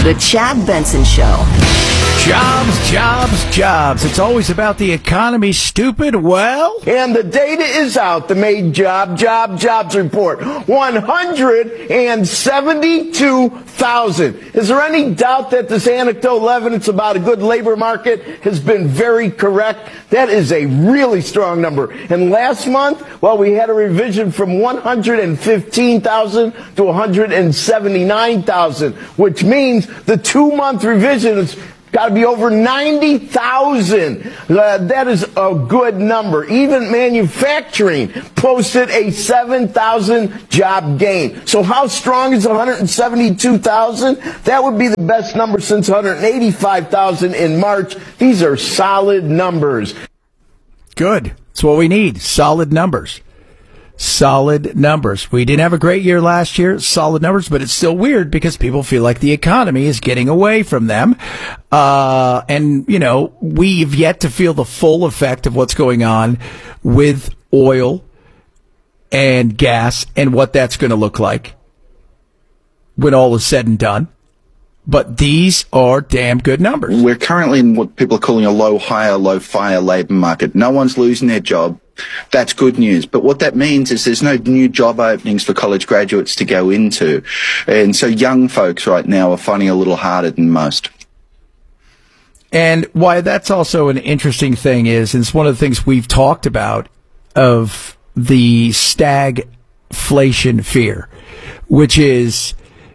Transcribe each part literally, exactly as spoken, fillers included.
The Chad Benson Show. Jobs, jobs, jobs. It's always about the economy, stupid. Well, and the data is out. The May Job, Job, Jobs Report. one hundred seventy-two thousand. Is there any doubt that this anecdotal evidence about a good labor market has been very correct? That is a really strong number. And last month, well, we had a revision from one hundred fifteen thousand to one hundred seventy-nine thousand, which means the two-month revision is got to be over ninety thousand. Uh, that is a good number. Even manufacturing posted a seven thousand job gain. So how strong is one hundred seventy-two thousand? That would be the best number since one hundred eighty-five thousand in March. These are solid numbers. Good. That's what we need. Solid numbers. Solid numbers. We didn't have a great year last year, solid numbers, but it's still weird because people feel like the economy is getting away from them. Uh, and, you know, we've yet to feel the full effect of what's going on with oil and gas and what that's going to look like when all is said and done. But these are damn good numbers. We're currently in what people are calling a low hire, low fire labour market. No one's losing their job. That's good news. But what that means is there's no new job openings for college graduates to go into. And so young folks right now are finding it a little harder than most. And why that's also an interesting thing is, and it's one of the things we've talked about, of the stagflation fear, which is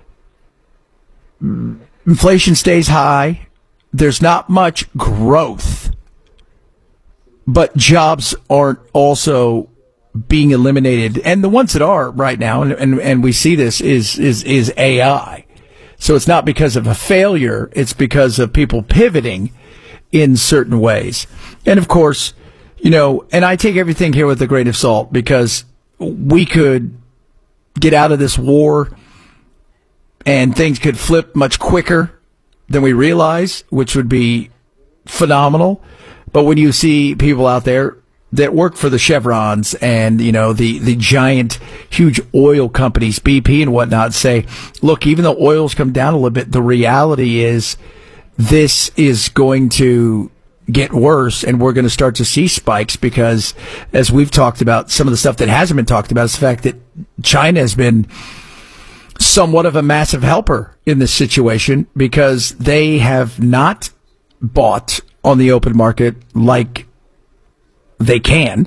inflation stays high, there's not much growth, but jobs aren't also being eliminated. And the ones that are right now, and, and, and we see this, is, is, is A I. So it's not because of a failure, it's because of people pivoting in certain ways. And of course, you know, and I take everything here with a grain of salt because we could get out of this war and things could flip much quicker than we realize, which would be phenomenal. But when you see people out there that work for the Chevrons and, you know, the, the giant, huge oil companies, B P and whatnot, say, look, even though oil's come down a little bit, the reality is this is going to get worse and we're going to start to see spikes because, as we've talked about, some of the stuff that hasn't been talked about is the fact that China has been somewhat of a massive helper in this situation because they have not bought on the open market like they can.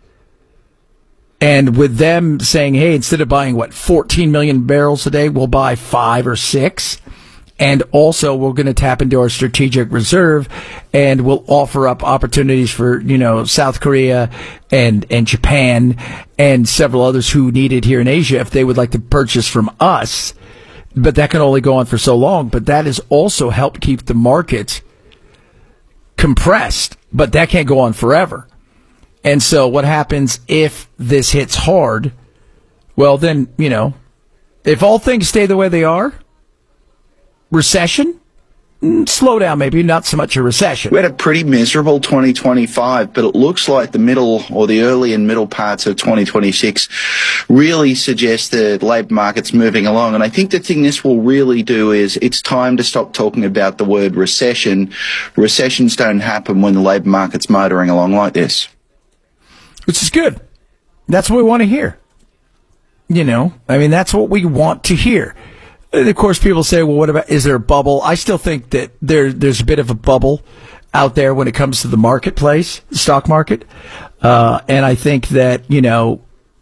And with them saying, hey, instead of buying, what, fourteen million barrels a day, we'll buy five or six. And also we're going to tap into our strategic reserve and we'll offer up opportunities for, you know, South Korea and, and Japan and several others who need it here in Asia if they would like to purchase from us. But that can only go on for so long. But that has also helped keep the market compressed, but that can't go on forever. And so what happens if this hits hard? Well, then, you know, if all things stay the way they are, recession? Slow down, maybe, not so much a recession. We had a pretty miserable twenty twenty-five, but it looks like the middle or the early and middle parts of twenty twenty-six really suggest the labour market's moving along. And I think the thing this will really do is it's time to stop talking about the word recession. Recessions don't happen when the labour market's motoring along like this. Which is good. That's what we want to hear. You know, I mean, that's what we want to hear. And of course, people say, well, what about, is there a bubble? I still think that there, there's a bit of a bubble out there when it comes to the marketplace, the stock market. Uh, and I think that, you know,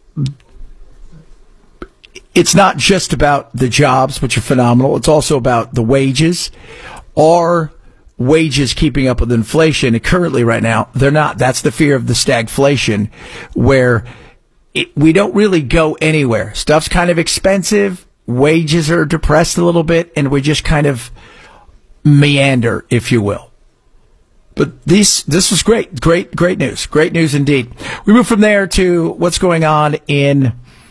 it's not just about the jobs, which are phenomenal. It's also about the wages. Are wages keeping up with inflation? And currently right now, they're not. That's the fear of the stagflation, where it, we don't really go anywhere. Stuff's kind of expensive. Wages are depressed a little bit, and we just kind of meander, if you will. But these, this was great, great, great news. Great news indeed. We move from there to what's going on in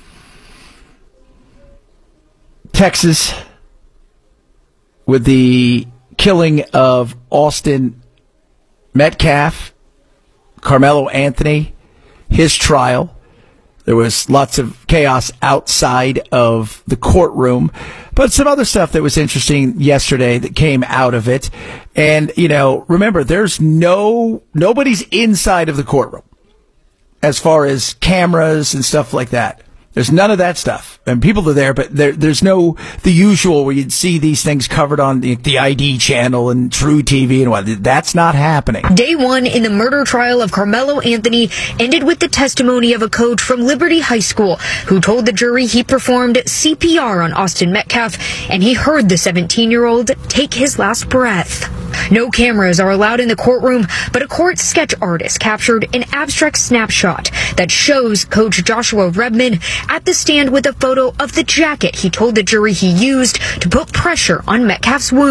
Texas with the killing of Austin Metcalf, Carmelo Anthony, his trial. There was lots of chaos outside of the courtroom, but some other stuff that was interesting yesterday that came out of it. And, you know, remember, there's no, nobody's inside of the courtroom as far as cameras and stuff like that. There's none of that stuff. And people are there, but there, there's no, the usual where you'd see these things covered on the, the I D channel and True T V and what. That's not happening. Day one in the murder trial of Carmelo Anthony ended with the testimony of a coach from Liberty High School who told the jury he performed C P R on Austin Metcalf and he heard the seventeen-year-old take his last breath. No cameras are allowed in the courtroom, but a court sketch artist captured an abstract snapshot that shows Coach Joshua Redman at the stand with a photo of the jacket he told the jury he used to put pressure on Metcalf's wound.